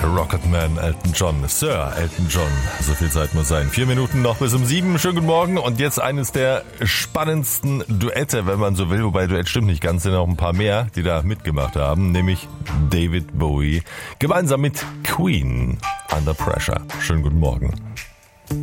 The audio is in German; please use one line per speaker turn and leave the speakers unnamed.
Rocketman Elton John, Sir Elton John, so viel Zeit muss sein. 4 Minuten noch bis um 7, schönen guten Morgen und jetzt eines der spannendsten Duette, wenn man so will, wobei Duett stimmt nicht ganz, sind noch ein paar mehr, die da mitgemacht haben, nämlich David Bowie, gemeinsam mit Queen, Under Pressure. Schönen guten Morgen.